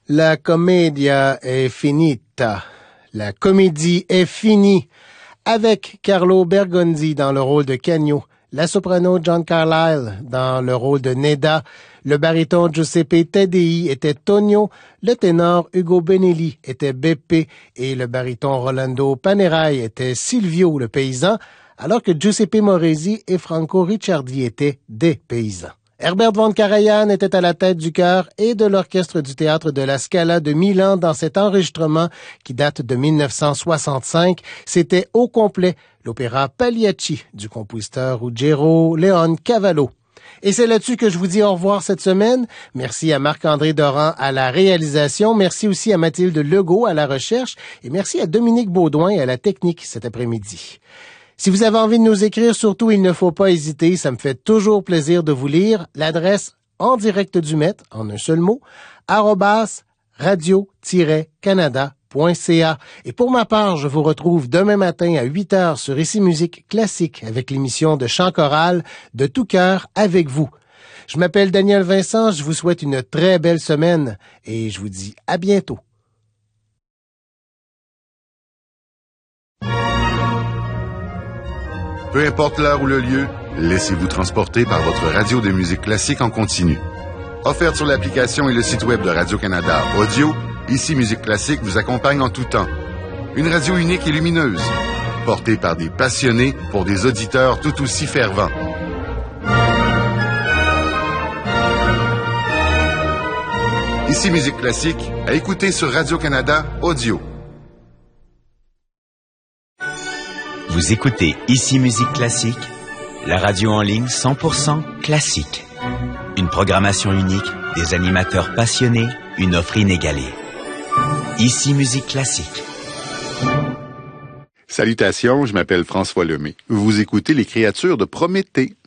La commedia è finita. La comédie est finie. Avec Carlo Bergonzi dans le rôle de Canio, la soprano John Carlyle dans le rôle de Neda, le baryton Giuseppe Taddei était Tonio, le ténor Ugo Benelli était Beppe et le baryton Rolando Panerai était Silvio le paysan, alors que Giuseppe Moresi et Franco Ricciardi étaient des paysans. Herbert von Karajan était à la tête du chœur et de l'orchestre du théâtre de la Scala de Milan dans cet enregistrement qui date de 1965. C'était au complet l'opéra Pagliacci du compositeur Ruggero Leoncavallo. Et c'est là-dessus que je vous dis au revoir cette semaine. Merci à Marc-André Doran à la réalisation. Merci aussi à Mathilde Legault à la recherche. Et merci à Dominique Baudouin à la technique cet après-midi. Si vous avez envie de nous écrire, surtout, il ne faut pas hésiter. Ça me fait toujours plaisir de vous lire. L'adresse en direct du Met, en un seul mot, @radio-canada.ca. Et pour ma part, je vous retrouve demain matin à 8h sur Ici Musique Classique avec l'émission de chant choral de tout cœur avec vous. Je m'appelle Daniel Vincent, je vous souhaite une très belle semaine et je vous dis à bientôt. Peu importe l'heure ou le lieu, laissez-vous transporter par votre radio de musique classique en continu. Offerte sur l'application et le site web de Radio-Canada Audio, Ici Musique Classique vous accompagne en tout temps. Une radio unique et lumineuse, portée par des passionnés pour des auditeurs tout aussi fervents. Ici Musique Classique, à écouter sur Radio-Canada Audio. Vous écoutez Ici Musique Classique, la radio en ligne 100% classique. Une programmation unique, des animateurs passionnés, une offre inégalée. Ici Musique Classique. Salutations, je m'appelle François Lemay. Vous écoutez Les Créatures de Prométhée.